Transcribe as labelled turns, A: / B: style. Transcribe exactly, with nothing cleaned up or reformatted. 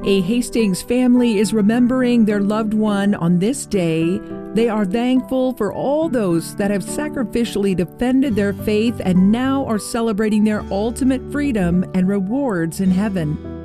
A: A Hastings family is remembering their loved one on this day. They are thankful for all those that have sacrificially defended their faith and now are celebrating their ultimate freedom and rewards in heaven.